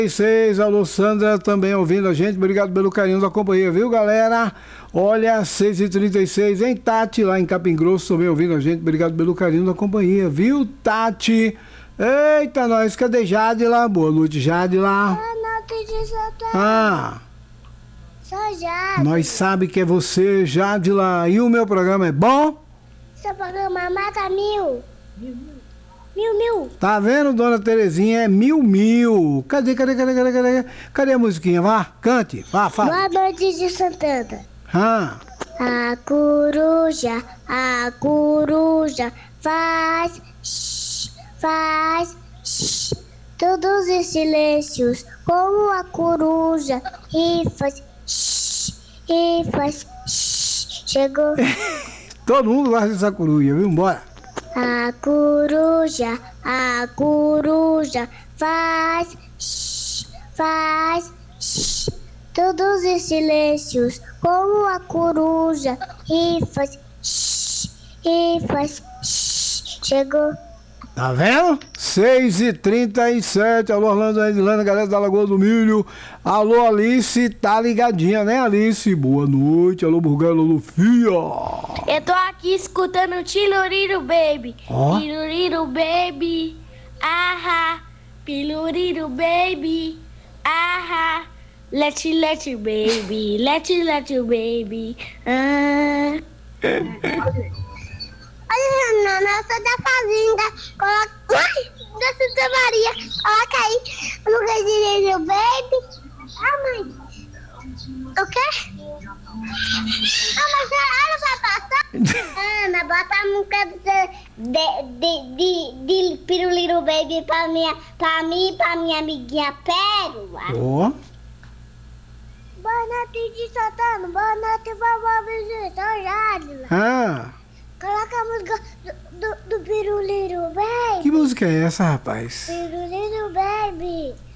Alô, Sandra, também ouvindo a gente. Obrigado pelo carinho da companhia, viu, galera? Olha, 6h36, hein, Tati, lá em Capim Grosso, também ouvindo a gente. Obrigado pelo carinho da companhia, viu, Tati? Eita, nós, cadê Jadila? Boa noite, Jadila. Boa noite, Jadila. Ah, sou Jadila. Nós sabe que é você, Jadila. E o meu programa é bom? Seu programa mata mil. Mil. Tá vendo, dona Terezinha? É mil. Cadê? Cadê a musiquinha? Vá, cante. Vá, fala. Boa noite de Santana. Ah. A coruja faz todos os silêncios como a coruja e faz chegou. Todo mundo gosta dessa coruja, viu? Bora. A coruja faz todos os silêncios como a coruja e faz chegou. Tá vendo? 6h37, alô Orlando, Edilana, galera da Lagoa do Milho. Alô Alice, tá ligadinha, né Alice? Boa noite, alô Burgelo, alô Fia. Eu tô aqui escutando Tiluriro Baby. Ó. Tiluriro Baby, aha. Piluriro Baby, aha. Let you baby, let you baby, ah. Olha, Nana, eu sou da fazenda. Coloca. Ai, da Santa Maria. Coloca aí no lugar de Little Baby. Ah, mãe. O quê? Ah, mas ela vai passar? Ana, bota a música de Little Baby pra mim e pra minha amiguinha Pérola. Ó. Boa noite de Santana. Boa noite, vovó Visita. Jadila. Ah. Coloca a música do Piruliro Baby. Que música é essa, rapaz? Piruliro Baby.